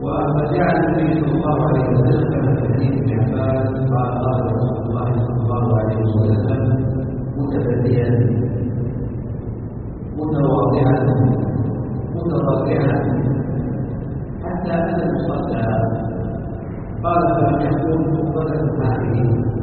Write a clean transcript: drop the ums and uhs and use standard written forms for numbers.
وجاء النبي صلى الله عليه وسلم كما في حديث ابن عباس قال قال رسول الله صلى الله عليه وسلم متبديا متواضعا متضرعا حتى أتى المصلى قال فلم يكن خطبة هذه